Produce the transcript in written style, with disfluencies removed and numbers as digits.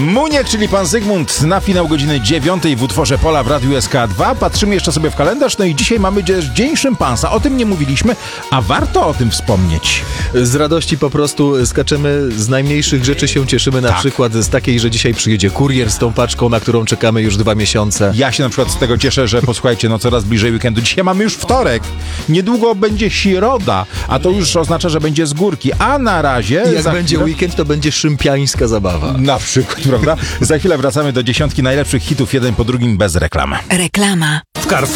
Munie, czyli pan Zygmunt, na finał godziny 9 w utworze Pola w Radiu SK2. Patrzymy jeszcze sobie w kalendarz, no i dzisiaj mamy dzień szympansa. O tym nie mówiliśmy, a warto o tym wspomnieć. Z radości po prostu skaczemy, z najmniejszych rzeczy się cieszymy, na przykład z takiej, że dzisiaj przyjedzie kurier z tą paczką, na którą czekamy już 2 miesiące. Ja się na przykład z tego cieszę, że posłuchajcie, no coraz bliżej weekendu. Dzisiaj mamy już wtorek, niedługo będzie środa, a to już oznacza, że będzie z górki, a na razie... I jak będzie weekend, to będzie szympiańska zabawa. Na przykład, prawda? Za chwilę wracamy do 10 najlepszych hitów, jeden po drugim, bez reklam. Reklama.